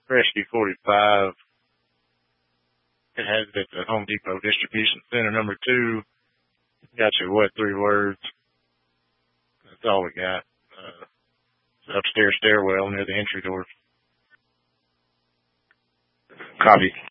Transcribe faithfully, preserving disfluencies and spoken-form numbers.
Rescue forty-five. It has it at the Home Depot Distribution Center number two. Got your what, three words. That's all we got. Uh, it's upstairs stairwell near the entry door. Copy.